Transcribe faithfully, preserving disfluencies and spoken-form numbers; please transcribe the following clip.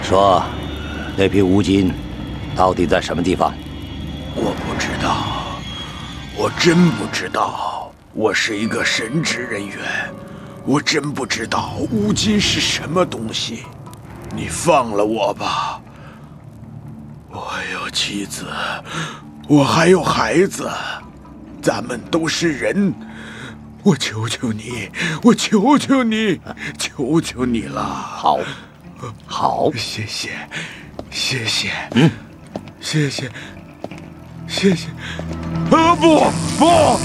说，那批乌金到底在什么地方？ 我不知道，我真不知道。我是一个神职人员，我真不知道乌金是什么东西。你放了我吧。我有妻子，我还有孩子，咱们都是人。我求求你，我求求你，求求你了。 好，好， 谢谢，谢谢， 嗯， 谢谢，谢谢。啊不不